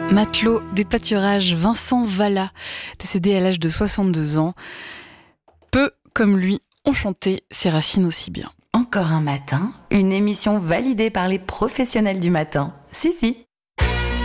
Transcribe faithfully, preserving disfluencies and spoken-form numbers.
Matelot des pâturages, Vincent Vallat, décédé à l'âge de soixante-deux ans. Peu comme lui ont chanté ses racines aussi bien. Encore un matin, une émission validée par les professionnels du matin. Si, si.